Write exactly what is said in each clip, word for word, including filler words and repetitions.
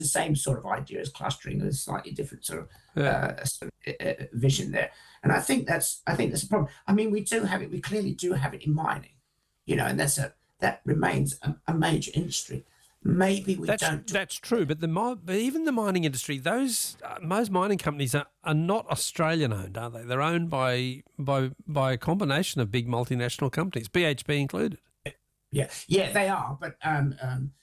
the same sort of idea as clustering, with a slightly different sort of, Yeah. uh, sort of uh, vision there. And I think that's I think that's a problem. I mean, we do have it. We clearly do have it in mining, you know, and that's a that remains a, a major industry. Maybe we That's don't. that's true, but the mi- but even the mining industry, those uh, most mining companies are, are not Australian owned, are they? They're owned by by by a combination of big multinational companies, B H P included. Yeah, yeah, they are, but um, um,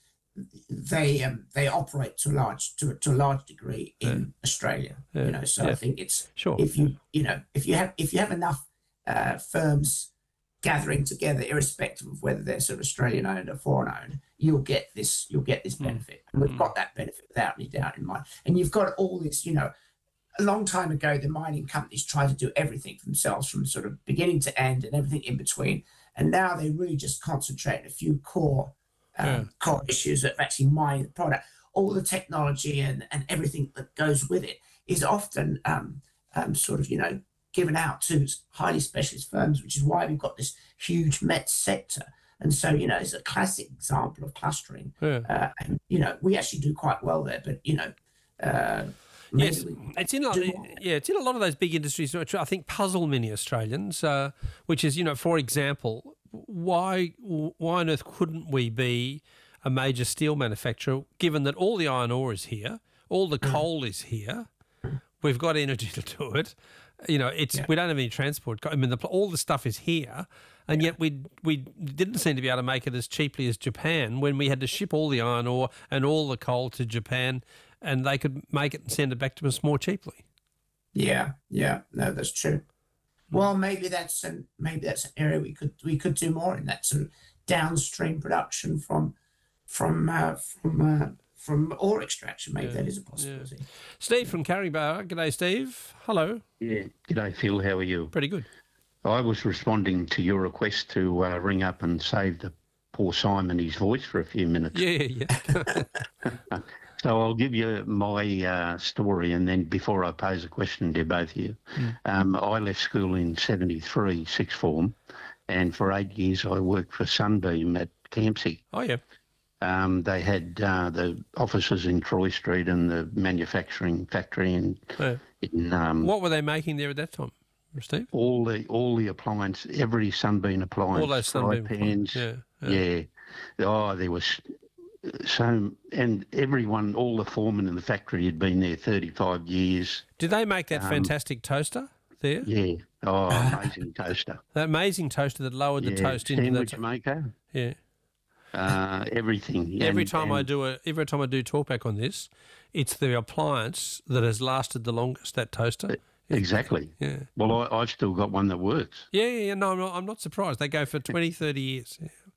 they um, they operate to a large to, to a large degree in Yeah. Australia. Yeah, You know, so yeah. I think it's Sure. if you you know if you have if you have enough uh, firms gathering together, irrespective of whether they're sort of Australian owned or foreign owned, you'll get this you'll get this benefit, and we've got that benefit without any doubt in mind. And you've got all this, you know. A long time ago, the mining companies tried to do everything for themselves from sort of beginning to end and everything in between. And now they really just concentrate on a few core um, Yeah. core issues of actually mining the product. All the technology and, and everything that goes with it is often um, um, sort of, you know, given out to highly specialist firms, which is why we've got this huge met sector. And so, you know, it's a classic example of clustering. Yeah. Uh, and, you know, we actually do quite well there, but, you know, uh, Yes, maybe we it's in a, do more. yeah, it's in a lot of those big industries which I think puzzle many Australians. Uh, which is, you know, for example, why why on earth couldn't we be a major steel manufacturer, given that all the iron ore is here, all the coal is here, we've got energy to do it. You know, it's Yeah. we don't have any transport. I mean, the, all the stuff is here, and yet we we didn't seem to be able to make it as cheaply as Japan when we had to ship all the iron ore and all the coal to Japan, and they could make it and send it back to us more cheaply. Yeah, yeah, no, that's true. Well, maybe that's an maybe that's an area we could we could do more in, that sort of downstream production from from uh, from uh, from ore extraction. Maybe that is a possibility. Steve from Carriebar. G'day, Steve. Hello. Yeah. G'day, Phil. How are you? Pretty good. I was responding to your request to uh, ring up and save the poor Simon his voice for a few minutes. Yeah, yeah. So I'll give you my uh, story, and then before I pose a question to both of you, Mm. um, I left school in seventy-three, sixth form, and for eight years I worked for Sunbeam at Campsie. Oh, yeah. Um, they had uh, the offices in Troy Street and the manufacturing factory in, Yeah. in um, What were they making there at that time, Steve? all the all the appliance, every Sunbeam appliance, All those fry Sunbeam pans, appliances, yeah, yeah. yeah. Oh, there was so, and everyone, all the foremen in the factory had been there thirty-five years. Did they make that Um, fantastic toaster there? Yeah. Oh, amazing toaster. That amazing toaster that lowered the Yeah, toast into the sandwich to- maker. yeah. Uh, everything. Every And- time I and- do a, every time I do talkback on this, it's the appliance that has lasted the longest. That toaster. Exactly. Yeah. Well, I, I've still got one that works. Yeah, yeah, yeah. No, I'm not, I'm not surprised. They go for twenty, thirty years. Yeah.